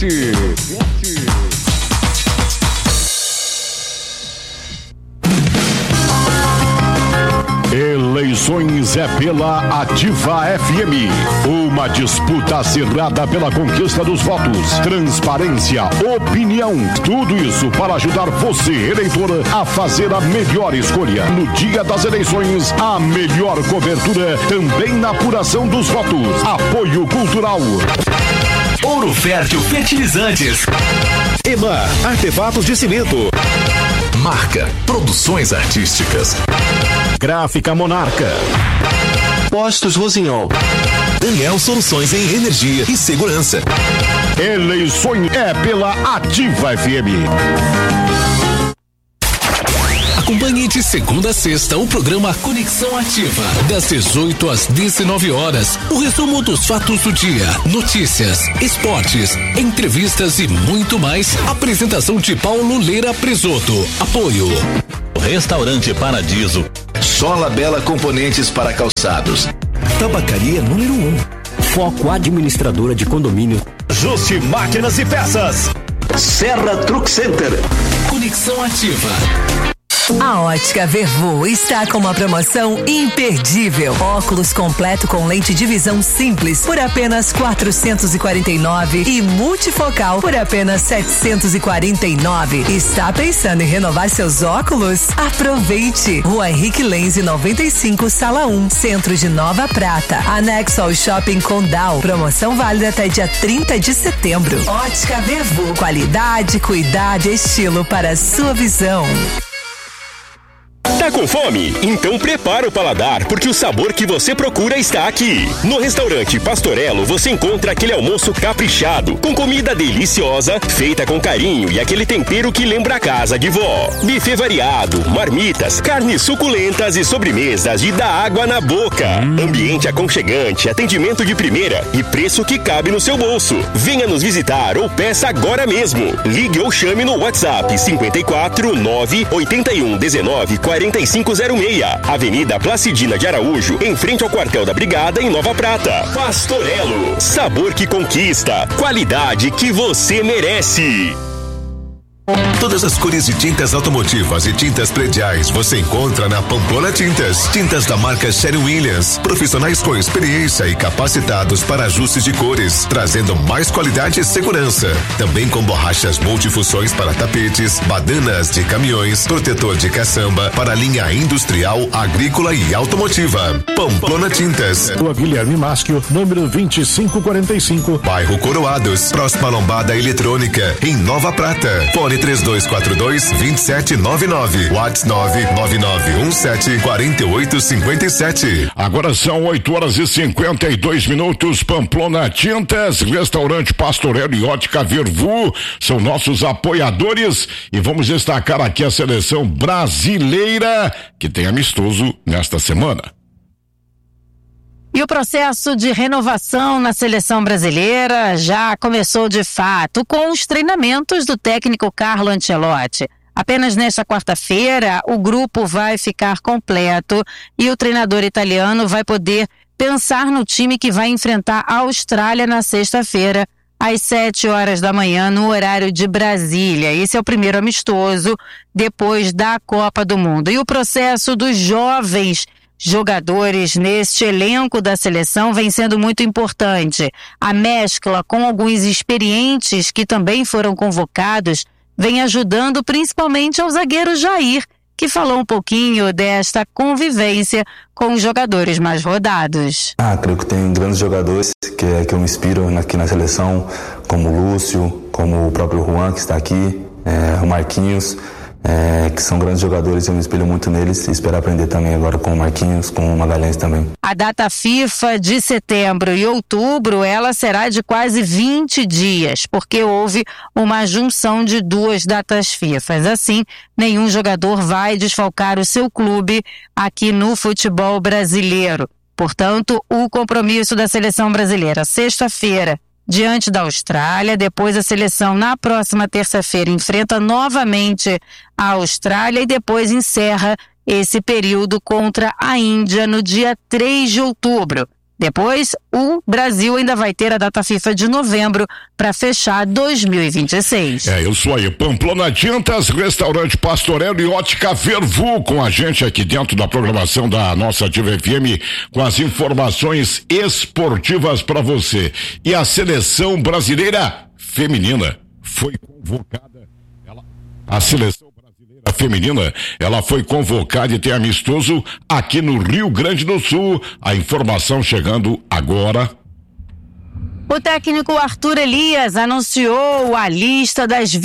Eleições é pela Ativa FM. Uma disputa acirrada pela conquista dos votos. Transparência, opinião. Tudo isso para ajudar você, eleitor, a fazer a melhor escolha. No dia das eleições, a melhor cobertura também na apuração dos votos. Apoio Cultural. Ouro Fértil Fertilizantes. EMA, artefatos de cimento. Marca, produções artísticas. Gráfica Monarca. Postos Rosinhol. Daniel Soluções em Energia e Segurança. Eleições é pela Ativa FM. Acompanhe de segunda a sexta o programa Conexão Ativa, das 18 às 19 horas. O resumo dos fatos do dia, notícias, esportes, entrevistas e muito mais. Apresentação de Paulo Leira Presoto. Apoio Restaurante Paradiso. Sola Bela Componentes para Calçados. Tabacaria número 1. Foco Administradora de Condomínio. Juste Máquinas e Peças. Serra Truck Center. Conexão Ativa. A Ótica Vervu está com uma promoção imperdível. Óculos completo com lente de visão simples por apenas R$449 e multifocal por apenas R$749. Está pensando em renovar seus óculos? Aproveite! Rua Henrique Lenze 95, Sala 1, Centro de Nova Prata, anexo ao Shopping Condal. Promoção válida até dia 30 de setembro. Ótica Vervu, qualidade, cuidado e estilo para a sua visão. Tá com fome? Então prepara o paladar, porque o sabor que você procura está aqui. No restaurante Pastorello você encontra aquele almoço caprichado, com comida deliciosa, feita com carinho e aquele tempero que lembra a casa de vó. Buffet variado, marmitas, carnes suculentas e sobremesas de dar água na boca. Ambiente aconchegante, atendimento de primeira e preço que cabe no seu bolso. Venha nos visitar ou peça agora mesmo. Ligue ou chame no WhatsApp 54 981 19 4506, Avenida Placidina de Araújo, em frente ao quartel da Brigada, em Nova Prata. Pastorello, sabor que conquista, qualidade que você merece. Todas as cores de tintas automotivas e tintas prediais você encontra na Pamplona Tintas. Tintas da marca Sherwin-Williams. Profissionais com experiência e capacitados para ajustes de cores, trazendo mais qualidade e segurança. Também com borrachas multifunções para tapetes, badanas de caminhões, protetor de caçamba para a linha industrial, agrícola e automotiva. Pamplona Tintas. Rua Guilherme Maschio, número 2545. Bairro Coroados, próxima lombada eletrônica, em Nova Prata. Fone 3242-2799. WhatsApp 999174857. Agora são 8h52. Pamplona Tintas, Restaurante Pastorello e Ótica Vervu são nossos apoiadores e vamos destacar aqui a seleção brasileira que tem amistoso nesta semana. E o processo de renovação na seleção brasileira já começou de fato com os treinamentos do técnico Carlo Ancelotti. Apenas nesta quarta-feira, o grupo vai ficar completo e o treinador italiano vai poder pensar no time que vai enfrentar a Austrália na sexta-feira, às 7h da manhã, no horário de Brasília. Esse é o primeiro amistoso depois da Copa do Mundo. E o processo dos jovens jogadores neste elenco da seleção vem sendo muito importante. A mescla com alguns experientes que também foram convocados vem ajudando principalmente ao zagueiro Jair, que falou um pouquinho desta convivência com os jogadores mais rodados. Creio que tem grandes jogadores que eu me inspiro aqui na seleção, como o Lúcio, como o próprio Juan, que está aqui, o Marquinhos, que são grandes jogadores, eu me espelho muito neles e espero aprender também agora com o Marquinhos, com o Magalhães também. A data FIFA de setembro e outubro, ela será de quase 20 dias, porque houve uma junção de duas datas FIFA. Assim, nenhum jogador vai desfalcar o seu clube aqui no futebol brasileiro. Portanto, o compromisso da seleção brasileira, sexta-feira, diante da Austrália. Depois a seleção na próxima terça-feira enfrenta novamente a Austrália e depois encerra esse período contra a Índia no dia 3 de outubro. Depois, o Brasil ainda vai ter a data FIFA de novembro para fechar 2026. Isso aí. Pamplona Tintas, Restaurante Pastorello e Ótica Vervu com a gente aqui dentro da programação da nossa Ativa FM com as informações esportivas para você. E a seleção brasileira feminina foi convocada. A seleção brasileira feminina, ela foi convocada e tem amistoso aqui no Rio Grande do Sul. A informação chegando agora. O técnico Arthur Elias anunciou a lista das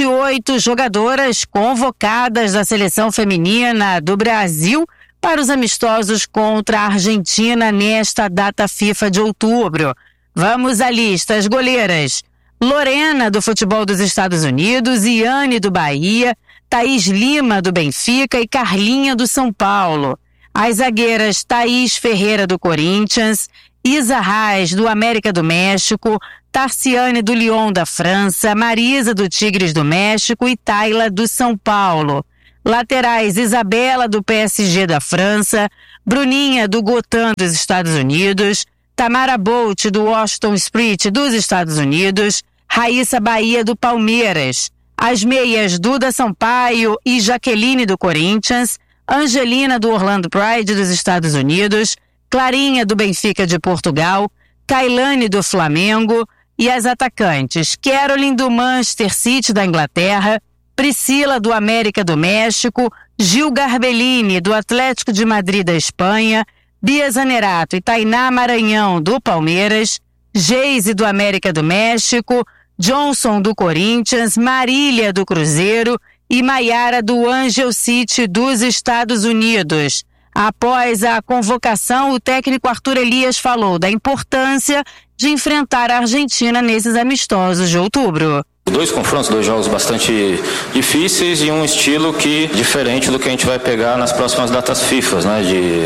28 jogadoras convocadas da seleção feminina do Brasil para os amistosos contra a Argentina nesta data FIFA de outubro. Vamos à lista. As goleiras: Lorena, do futebol dos Estados Unidos, Iane, do Bahia, Thaís Lima, do Benfica e Carlinha, do São Paulo. As zagueiras: Thaís Ferreira, do Corinthians, Isa Reis, do América do México, Tarciane, do Lyon, da França, Marisa, do Tigres do México e Tayla, do São Paulo. Laterais: Isabela, do PSG da França, Bruninha, do Gotham, dos Estados Unidos, Tamara Bolt, do Washington Spirit, dos Estados Unidos, Raíssa Bahia, do Palmeiras. As meias: Duda Sampaio e Jaqueline, do Corinthians, Angelina, do Orlando Pride, dos Estados Unidos, Clarinha, do Benfica de Portugal, Kailane, do Flamengo, e as atacantes: Caroline, do Manchester City, da Inglaterra, Priscila, do América do México, Gil Garbellini, do Atlético de Madrid, da Espanha, Bia Zanerato e Tainá Maranhão, do Palmeiras, Geise, do América do México, Johnson, do Corinthians, Marília, do Cruzeiro e Maiara, do Angel City, dos Estados Unidos. Após a convocação, o técnico Arthur Elias falou da importância de enfrentar a Argentina nesses amistosos de outubro. 2 confrontos, 2 jogos bastante difíceis e um estilo diferente do que a gente vai pegar nas próximas datas FIFA, né?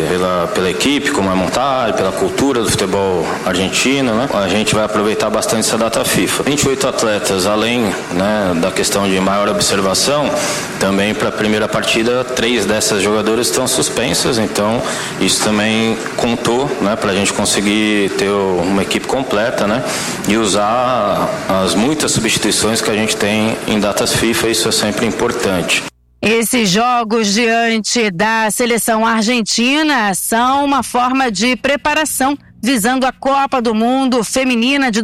Pela equipe, como é montado, pela cultura do futebol argentino, né? A gente vai aproveitar bastante essa data FIFA. 28 atletas, além, né, da questão de maior observação, também para a primeira partida, 3 dessas jogadoras estão suspensas, então isso também contou, né, para a gente conseguir ter uma equipe completa, né, e usar as muitas substituições que a gente tem em datas FIFA, isso é sempre importante. Esses jogos diante da seleção argentina são uma forma de preparação visando a Copa do Mundo Feminina de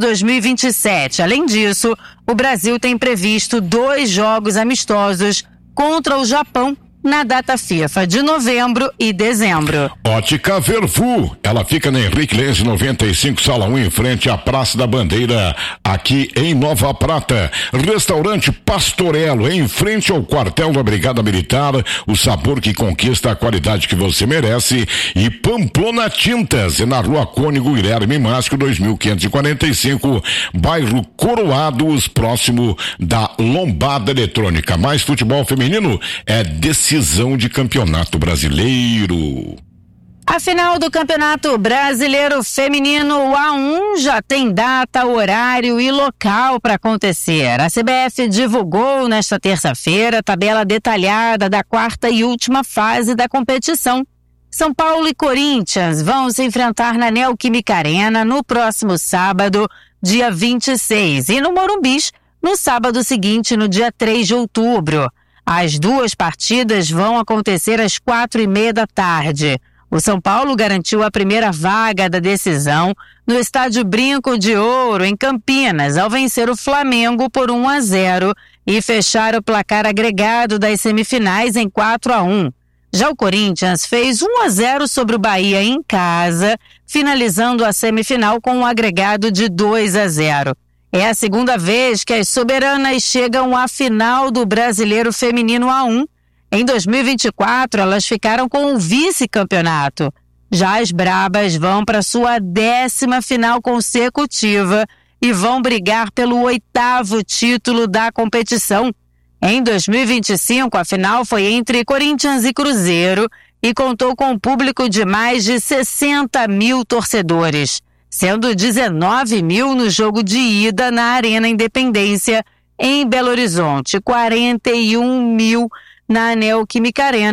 2027. Além disso, o Brasil tem previsto 2 jogos amistosos contra o Japão na data FIFA de novembro e dezembro. Ótica Vervu, ela fica na Henrique Lenz 95, sala 1, em frente à Praça da Bandeira, aqui em Nova Prata. Restaurante Pastorello, em frente ao quartel da Brigada Militar, o sabor que conquista a qualidade que você merece. E Pamplona Tintas, na Rua Cônigo Guilherme Máscio, 2545, bairro Coroados, próximo da Lombada Eletrônica. Mais futebol feminino é decisão de campeonato brasileiro. A final do Campeonato Brasileiro Feminino A1 já tem data, horário e local para acontecer. A CBF divulgou nesta terça-feira a tabela detalhada da 4ª e última fase da competição. São Paulo e Corinthians vão se enfrentar na Neoquímica Arena no próximo sábado, dia 26, e no Morumbis no sábado seguinte, no dia 3 de outubro. As 2 partidas vão acontecer às 4:30 da tarde. O São Paulo garantiu a primeira vaga da decisão no estádio Brinco de Ouro, em Campinas, ao vencer o Flamengo por 1-0 e fechar o placar agregado das semifinais em 4-1. Já o Corinthians fez 1-0 sobre o Bahia em casa, finalizando a semifinal com um agregado de 2-0. É a segunda vez que as soberanas chegam à final do Brasileiro Feminino A1. Em 2024, elas ficaram com o vice-campeonato. Já as brabas vão para sua 10ª final consecutiva e vão brigar pelo 8º título da competição. Em 2025, a final foi entre Corinthians e Cruzeiro e contou com um público de mais de 60 mil torcedores, sendo 19 mil no jogo de ida na Arena Independência, em Belo Horizonte, 41 mil na Neoquímica Arena,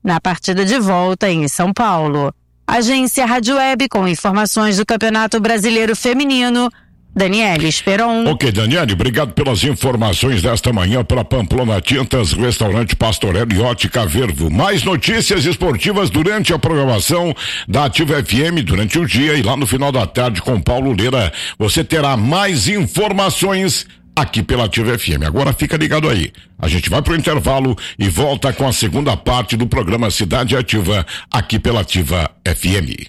na partida de volta em São Paulo. Agência Rádio Web com informações do Campeonato Brasileiro Feminino. Daniele Esperon. Ok, Daniele, obrigado pelas informações desta manhã para Pamplona Tintas, Restaurante Pastorello e Ótica Vervo. Mais notícias esportivas durante a programação da Ativa FM durante o dia e lá no final da tarde com Paulo Leira. Você terá mais informações aqui pela Ativa FM. Agora fica ligado aí. A gente vai pro intervalo e volta com a segunda parte do programa Cidade Ativa aqui pela Ativa FM.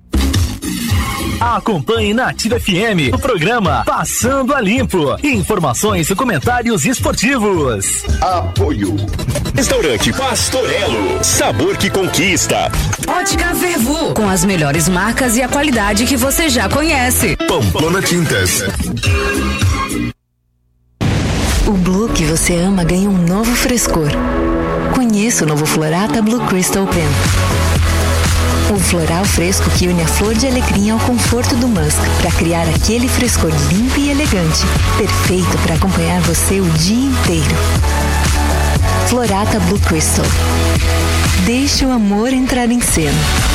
Acompanhe na Ativa FM o programa Passando a Limpo. Informações e comentários esportivos. Apoio. Restaurante Pastorello. Sabor que conquista. Ótica Vervu. Com as melhores marcas e a qualidade que você já conhece. Pamplona Tintas. O Blue que você ama ganha um novo frescor. Conheça o novo Florata Blue Crystal Pen. O floral fresco que une a flor de alecrim ao conforto do musk para criar aquele frescor limpo e elegante, perfeito para acompanhar você o dia inteiro. Florata Blue Crystal. Deixe o amor entrar em cena.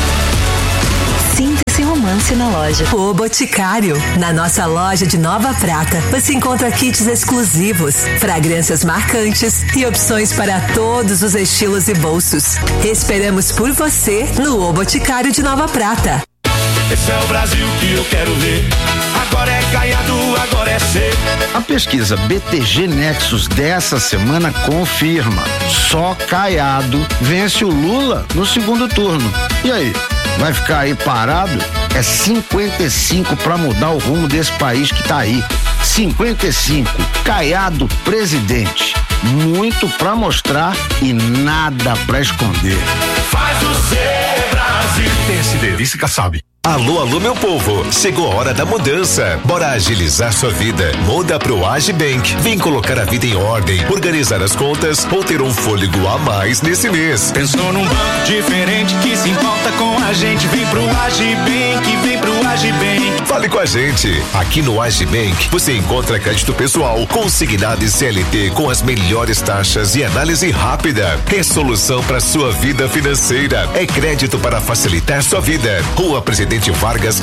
Sinta esse romance na loja. O Boticário. Na nossa loja de Nova Prata, você encontra kits exclusivos, fragrâncias marcantes e opções para todos os estilos e bolsos. Esperamos por você no O Boticário de Nova Prata. Esse é o Brasil que eu quero ver. Agora é Caiado, agora é C. A pesquisa BTG Nexus dessa semana confirma: só Caiado vence o Lula no segundo turno. E aí? Vai ficar aí parado? É 55 para mudar o rumo desse país que tá aí. 55. Caiado presidente. Muito para mostrar e nada para esconder. Faz o C, Brasil. PSD, vice Kassab. Alô, alô, meu povo, chegou a hora da mudança. Bora agilizar sua vida. Muda pro Agibank. Vem colocar a vida em ordem, organizar as contas ou ter um fôlego a mais nesse mês. Pensou num banco diferente que se importa com a gente? Vem pro Agibank, vem pro Agibank. Fale com a gente. Aqui no Agibank você encontra crédito pessoal, consignado e CLT com as melhores taxas e análise rápida. É solução para sua vida financeira. É crédito para facilitar sua vida. Rua Presidente Vargas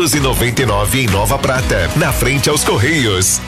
599 em Nova Prata, na frente aos Correios.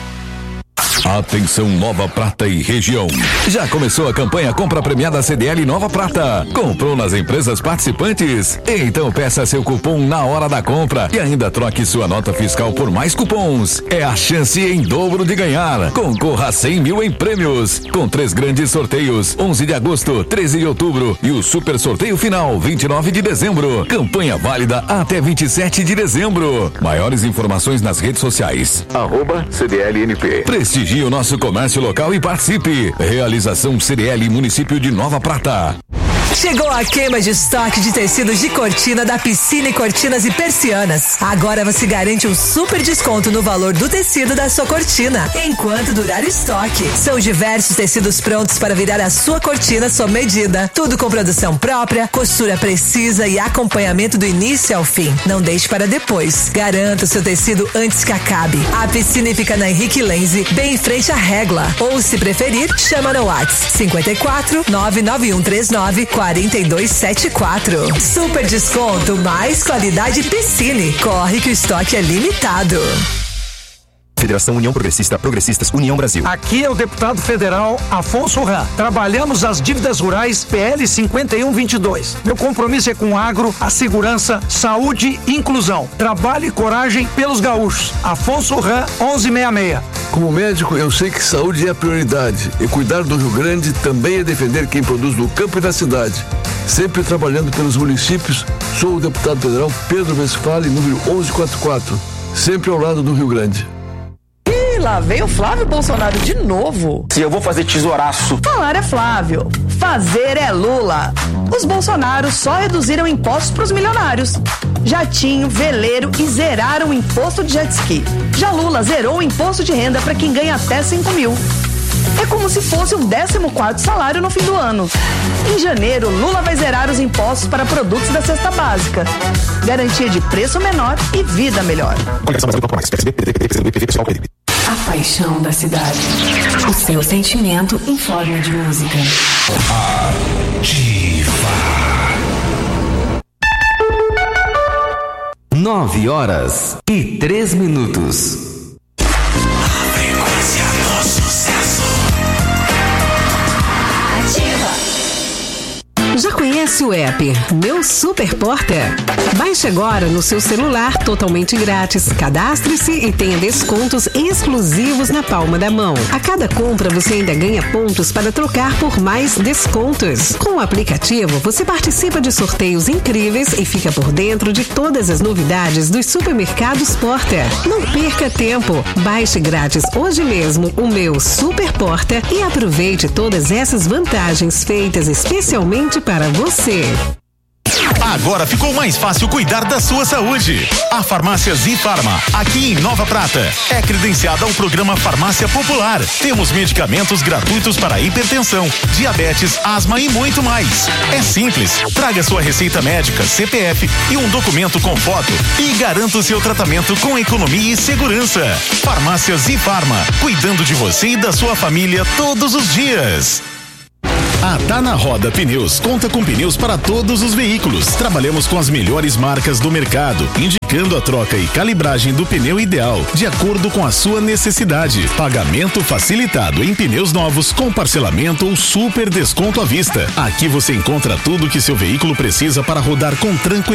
Atenção Nova Prata e região. Já começou a campanha Compra Premiada CDL Nova Prata. Comprou nas empresas participantes? Então peça seu cupom na hora da compra e ainda troque sua nota fiscal por mais cupons. É a chance em dobro de ganhar. Concorra a 100 mil em prêmios, com 3 grandes sorteios, 11 de agosto, 13 de outubro e o super sorteio final, 29 de dezembro. Campanha válida até 27 de dezembro. Maiores informações nas redes sociais. @CDLNP. Prestigie o nosso comércio local e participe. Realização CDL Município de Nova Prata. Chegou a queima de estoque de tecidos de cortina da Piscine Cortinas e Persianas. Agora você garante um super desconto no valor do tecido da sua cortina, enquanto durar o estoque. São diversos tecidos prontos para virar a sua cortina sob medida. Tudo com produção própria, costura precisa e acompanhamento do início ao fim. Não deixe para depois. Garanta o seu tecido antes que acabe. A Piscine fica na Henrique Lenze, bem em frente à Regla. Ou, se preferir, chama no WhatsApp 54 99139 4274. Super desconto, mais qualidade Piscine. Corre que o estoque é limitado. Federação União Progressista, Progressistas União Brasil. Aqui é o deputado federal Afonso Ram. Trabalhamos as dívidas rurais PL 5122. Meu compromisso é com o agro, a segurança, saúde e inclusão. Trabalho e coragem pelos gaúchos. Afonso Ram, 1166. Como médico, eu sei que saúde é a prioridade e cuidar do Rio Grande também é defender quem produz no campo e na cidade. Sempre trabalhando pelos municípios, sou o deputado federal Pedro Westphal, número 1144. Sempre ao lado do Rio Grande. Lá veio o Flávio Bolsonaro de novo. Se eu vou fazer tesouraço. Falar é Flávio, fazer é Lula. Os Bolsonaros só reduziram impostos para os milionários. Jatinho, veleiro e zeraram o imposto de jet ski. Já Lula zerou o imposto de renda para quem ganha até 5 mil. É como se fosse um 14º salário no fim do ano. Em janeiro, Lula vai zerar os impostos para produtos da cesta básica. Garantia de preço menor e vida melhor. A paixão da cidade. O seu sentimento em forma de música. Ativa. 9h03. Já conhece o app Meu Super Porta? Baixe agora no seu celular totalmente grátis. Cadastre-se e tenha descontos exclusivos na palma da mão. A cada compra você ainda ganha pontos para trocar por mais descontos. Com o aplicativo você participa de sorteios incríveis e fica por dentro de todas as novidades dos supermercados Porta. Não perca tempo. Baixe grátis hoje mesmo o Meu Super Porta e aproveite todas essas vantagens feitas especialmente para você. Agora ficou mais fácil cuidar da sua saúde. A Farmácia Zifarma, aqui em Nova Prata, é credenciada ao programa Farmácia Popular. Temos medicamentos gratuitos para hipertensão, diabetes, asma e muito mais. É simples. Traga sua receita médica, CPF e um documento com foto e garanta o seu tratamento com economia e segurança. Farmácia Zifarma, cuidando de você e da sua família todos os dias. A Tá na Roda Pneus conta com pneus para todos os veículos. Trabalhamos com as melhores marcas do mercado, indicando a troca e calibragem do pneu ideal, de acordo com a sua necessidade. Pagamento facilitado em pneus novos, com parcelamento ou super desconto à vista. Aqui você encontra tudo que seu veículo precisa para rodar com tranquilidade.